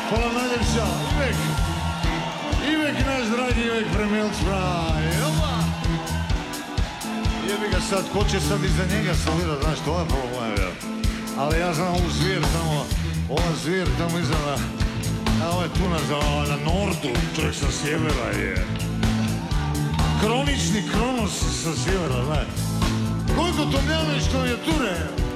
Hvala najljepša, Ivek naš dragi Ivek Premilc, jebi ga sad, ko će sad iza njega solirat, znaš, to je problem, ali ja znam ovu zvijer tamo, ova zvijer tamo iza ovo je tu na nordu, čovjek sa sjevera je. Kronični Kronos sa sjevera, znaš. Gojko Tomljanović klavijature.